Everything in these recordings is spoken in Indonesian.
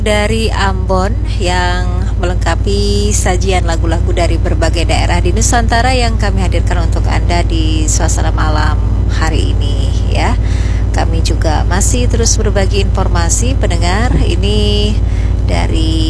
Dari Ambon yang melengkapi sajian lagu-lagu dari berbagai daerah di Nusantara yang kami hadirkan untuk Anda di suasana malam hari ini ya. Kami juga masih terus berbagi informasi pendengar ini dari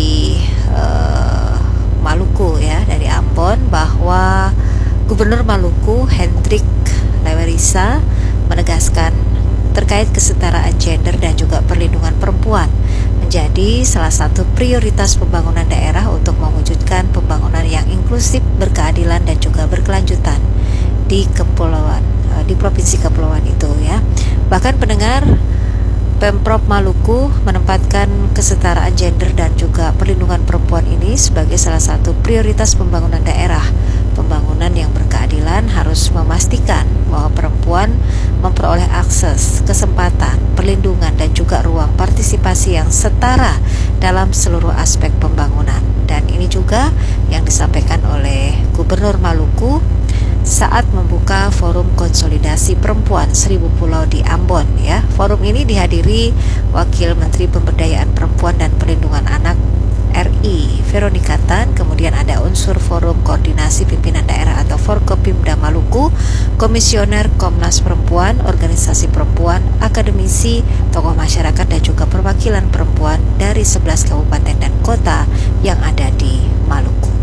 Maluku ya, dari Ambon, bahwa Gubernur Maluku Hendrik Lewerisa menegaskan terkait kesetaraan gender dan juga perlindungan perempuan menjadi salah satu prioritas pembangunan daerah untuk mewujudkan pembangunan yang inklusif, berkeadilan dan juga berkelanjutan di kepulauan, di provinsi kepulauan itu ya. Bahkan pendengar, Pemprov Maluku menempatkan kesetaraan gender dan juga perlindungan perempuan ini sebagai salah satu prioritas pembangunan daerah. Pembangunan yang berkeadilan harus memastikan bahwa perempuan memperoleh akses, kesempatan, perlindungan dan juga ruang partisipasi yang setara dalam seluruh aspek pembangunan. Dan ini juga yang disampaikan oleh Gubernur Maluku saat membuka forum konsolidasi perempuan 1000 pulau di Ambon ya. Forum ini dihadiri Wakil Menteri Pemberdayaan Perempuan dan Perlindungan Anak RI Veronica Tan, kemudian ada unsur Forum Koordinasi Pimpinan Daerah atau Forkopimda Maluku, Komisioner Komnas Perempuan, organisasi perempuan, akademisi, tokoh masyarakat dan juga perwakilan perempuan dari 11 kabupaten dan kota yang ada di Maluku.